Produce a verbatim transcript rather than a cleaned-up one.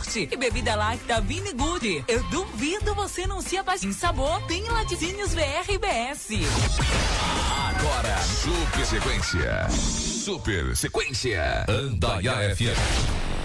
iogurte e bebida láctea Vini Good. Eu duvido você não se apaixonar. Em sabor, tem laticínios V R B S. Agora, Super Sequência. Super Sequência. Andaiá F M.